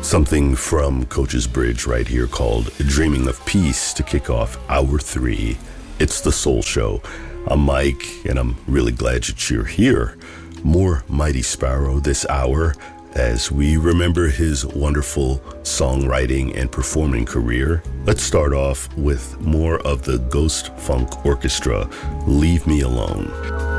Something from Coach's Bridge right here called Dreaming of Peace to kick off Hour 3. It's The Soul Show. I'm Mike, and I'm really glad that you're here. More Mighty Sparrow this hour as we remember his wonderful songwriting and performing career. Let's start off with more of the Ghost Funk Orchestra, Leave Me Alone.